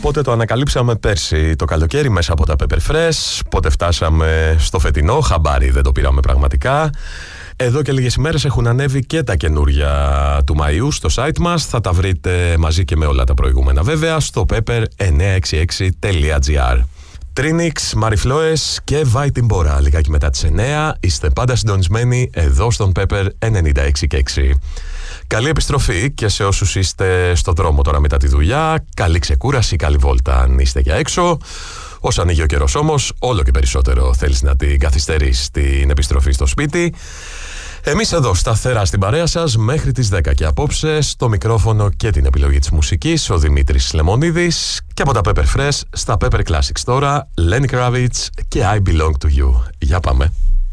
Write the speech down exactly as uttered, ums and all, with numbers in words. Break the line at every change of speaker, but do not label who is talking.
Πότε το ανακαλύψαμε πέρσι το καλοκαίρι μέσα από τα Pepper Fresh, πότε φτάσαμε στο φετινό, χαμπάρι δεν το πήραμε πραγματικά. Εδώ και λίγες ημέρες έχουν ανέβει και τα καινούρια του Μαΐου στο site μας. Θα τα βρείτε μαζί και με όλα τα προηγούμενα βέβαια στο pepper εννιακόσια εξήντα έξι τελεία gr. Τρίνιξ, Μαριφλόες και Βάιτιμπόρα λιγάκι μετά τις εννέα. Είστε πάντα συντονισμένοι εδώ στον Pepper ενενήντα έξι και έξι. Καλή επιστροφή και σε όσους είστε στο δρόμο τώρα μετά τη δουλειά. Καλή ξεκούραση, καλή βόλτα αν είστε για έξω. Όσο ανοίγει ο καιρός όμως, όλο και περισσότερο θέλεις να την καθυστερείς την επιστροφή στο σπίτι. Εμείς εδώ σταθερά στην παρέα σας μέχρι τις δέκα και απόψε στο μικρόφωνο και την επιλογή της μουσικής ο Δημήτρης Λεμονίδης και από τα Pepper Fresh στα Pepper Classics τώρα Lenny Kravitz και I Belong to You. Για πάμε.